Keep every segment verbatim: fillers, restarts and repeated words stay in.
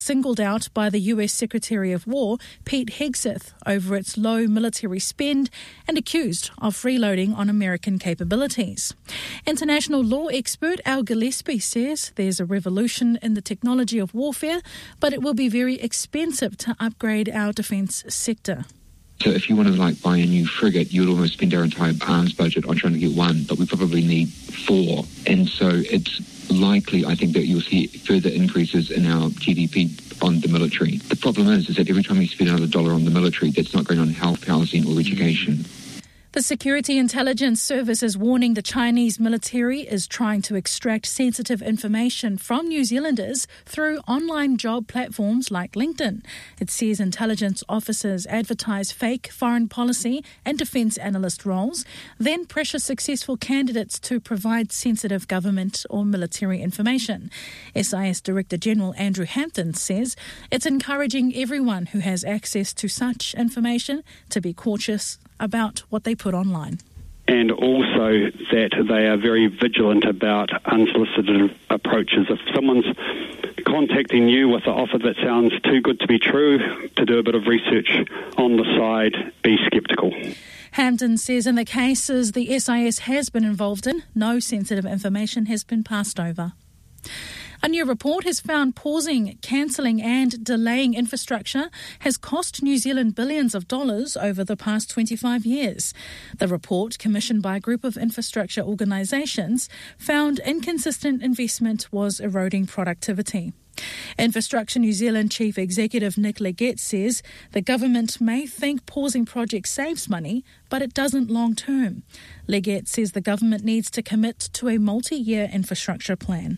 singled out by the U S Secretary of War, Pete Hegseth, over its low military spend and accused of freeloading on American capabilities. International law expert Al Gillespie says there's a revolution in the technology of warfare, but it will be very expensive to upgrade our defence sector. So if you want to like buy a new frigate, you'd almost spend our entire arms budget on trying to get one, but we probably need four. And so it's likely, I think, that you'll see further increases in our G D P on the military. The problem is, is that every time you spend another dollar on the military, that's not going on health, housing or education. The Security Intelligence Service is warning the Chinese military is trying to extract sensitive information from New Zealanders through online job platforms like LinkedIn. It says intelligence officers advertise fake foreign policy and defence analyst roles, then pressure successful candidates to provide sensitive government or military information. S I S Director General Andrew Hampton says it's encouraging everyone who has access to such information to be cautious about what they put online. And also that they are very vigilant about unsolicited approaches. If someone's contacting you with an offer that sounds too good to be true, to do a bit of research on the side, be sceptical. Hampton says in the cases the S I S has been involved in, no sensitive information has been passed over. A new report has found pausing, cancelling and delaying infrastructure has cost New Zealand billions of dollars over the past twenty-five years. The report, commissioned by a group of infrastructure organisations, found inconsistent investment was eroding productivity. Infrastructure New Zealand Chief Executive Nick Leggett says the government may think pausing projects saves money, but it doesn't long term. Leggett says the government needs to commit to a multi-year infrastructure plan.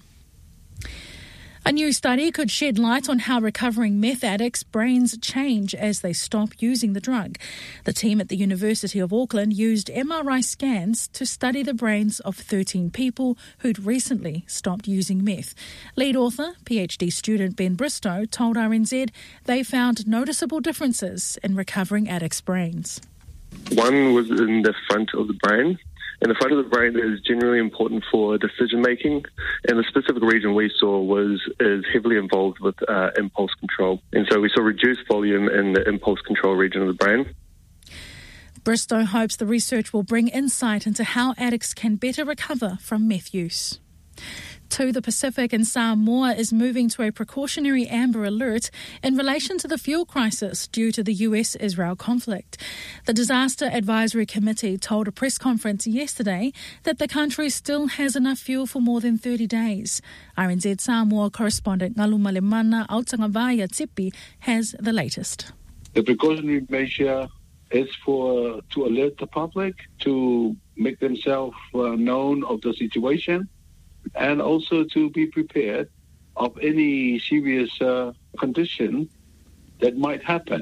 A new study could shed light on how recovering meth addicts' brains change as they stop using the drug. The team at the University of Auckland used M R I scans to study the brains of thirteen people who'd recently stopped using meth. Lead author, PhD student Ben Bristow, told R N Z they found noticeable differences in recovering addicts' brains. One was in the front of the brain. And the front of the brain is generally important for decision making, and the specific region we saw was is heavily involved with uh, impulse control. And so we saw reduced volume in the impulse control region of the brain. Bristow hopes the research will bring insight into how addicts can better recover from meth use. To the Pacific, and Samoa is moving to a precautionary amber alert in relation to the fuel crisis due to the U S Israel conflict. The Disaster Advisory Committee told a press conference yesterday that the country still has enough fuel for more than thirty days. R N Z Samoa correspondent Ngaluma Lemana Autangavaya Tsipi has the latest. The precautionary measure is for to alert the public to make themselves uh, known of the situation, and also to be prepared of any serious uh, condition that might happen.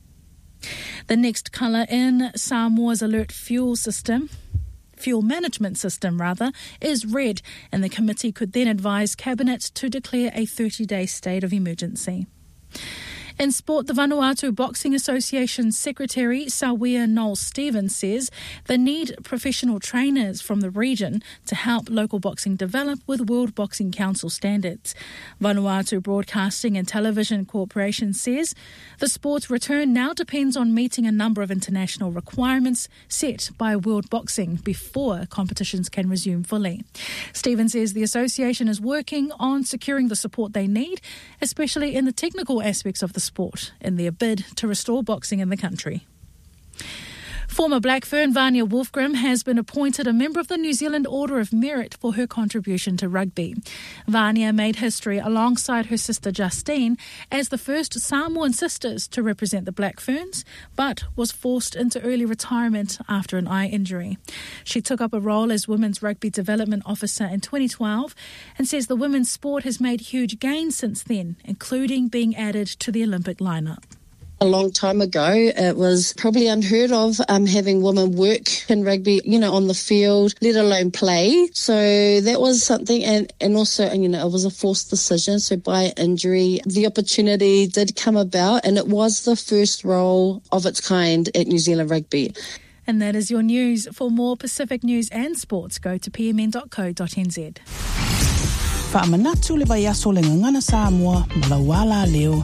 The next colour in Samoa's alert fuel system, fuel management system rather, is red, and the committee could then advise Cabinet to declare a thirty-day state of emergency. In sport, the Vanuatu Boxing Association Secretary Sawia Knowles-Stevens says they need professional trainers from the region to help local boxing develop with World Boxing Council standards. Vanuatu Broadcasting and Television Corporation says the sport's return now depends on meeting a number of international requirements set by World Boxing before competitions can resume fully. Stevens says the association is working on securing the support they need, especially in the technical aspects of the sport, in their bid to restore boxing in the country. Former Black Fern Vania Wolfgram has been appointed a member of the New Zealand Order of Merit for her contribution to rugby. Vania made history alongside her sister Justine as the first Samoan sisters to represent the Black Ferns, but was forced into early retirement after an eye injury. She took up a role as Women's Rugby Development Officer in twenty twelve and says the women's sport has made huge gains since then, including being added to the Olympic lineup. A long time ago, it was probably unheard of um, having women work in rugby, you know, on the field, let alone play. So that was something, and, and also, you know, it was a forced decision. So by injury, the opportunity did come about, and it was the first role of its kind at New Zealand Rugby. And that is your news. For more Pacific news and sports, go to p m n dot co dot n z. Whaamanatu le vai aso le ngangana Samoa, malawala leo.